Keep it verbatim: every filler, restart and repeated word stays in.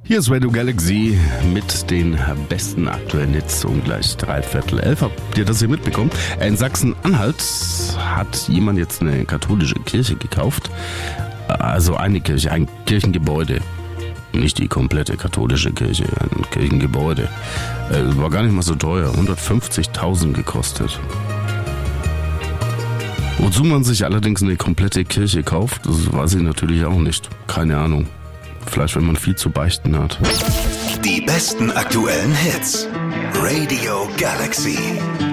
Hier ist Radio Galaxy mit den besten aktuellen Hits um gleich dreiviertel elf. Habt ihr das hier mitbekommen? In Sachsen-Anhalt hat jemand jetzt eine katholische Kirche gekauft. Also eine Kirche, ein Kirchengebäude. Nicht die komplette katholische Kirche, ein Kirchengebäude. War gar nicht mal so teuer, hundertfünfzigtausend gekostet. Wozu man sich allerdings eine komplette Kirche kauft, das weiß ich natürlich auch nicht. Keine Ahnung. Vielleicht, wenn man viel zu beichten hat. Die besten aktuellen Hits. Radio Galaxy.